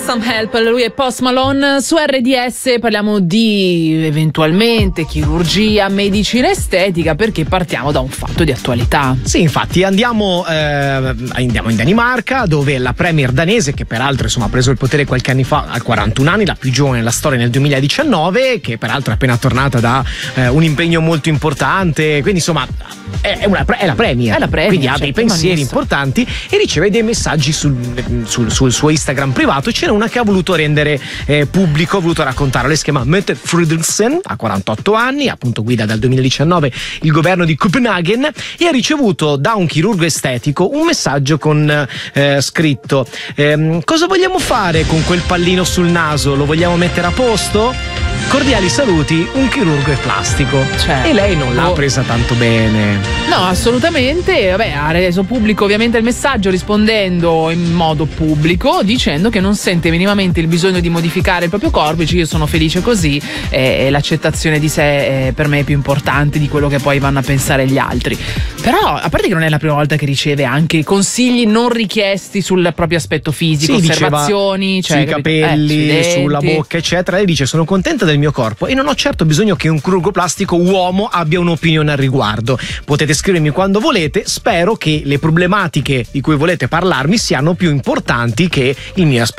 Some Help, lui è Post Malone. Su RDS parliamo di eventualmente chirurgia, medicina estetica, perché partiamo da un fatto di attualità. Sì, infatti andiamo in Danimarca, dove la premier danese, che peraltro insomma ha preso il potere qualche anni fa, a 41 anni, la più giovane della storia nel 2019, che peraltro è appena tornata da un impegno molto importante, quindi insomma è la premier, quindi ha dei pensieri importanti e riceve dei messaggi sul suo Instagram privato. C'era una che ha voluto rendere pubblico, ha voluto raccontare. Lei si chiama Mette Frederiksen, ha 48 anni, appunto guida dal 2019 il governo di Copenaghen, e ha ricevuto da un chirurgo estetico un messaggio con scritto: cosa vogliamo fare con quel pallino sul naso? Lo vogliamo mettere a posto? Cordiali saluti, un chirurgo plastico. E lei non l'ha presa tanto bene. No, assolutamente. Vabbè, ha reso pubblico ovviamente il messaggio, rispondendo in modo pubblico, dicendo che non sente minimamente il bisogno di modificare il proprio corpo. Dice: io sono felice così, e l'accettazione di sé per me è più importante di quello che poi vanno a pensare gli altri. Però, a parte che non è la prima volta che riceve anche consigli non richiesti sul proprio aspetto fisico, sì, osservazioni, sui capelli, sulla bocca, eccetera. Lei dice: sono contenta del mio corpo e non ho certo bisogno che un chirurgo plastico uomo abbia un'opinione al riguardo. Potete scrivermi quando volete, spero che le problematiche di cui volete parlarmi siano più importanti che il mio aspetto